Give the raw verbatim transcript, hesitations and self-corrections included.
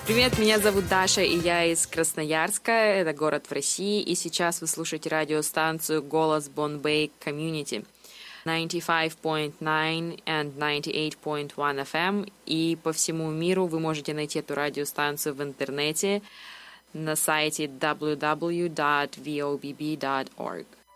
Привет, меня зовут Даша, и я из Красноярска, это город в России, и сейчас вы слушаете радиостанцию «Голос Бонбэй Комьюнити» девяносто пять целых девять и девяносто восемь целых один эф эм, и по всему миру вы можете найти эту радиостанцию в интернете на сайте дабл ю дабл ю дабл ю точка ви о би би точка орг.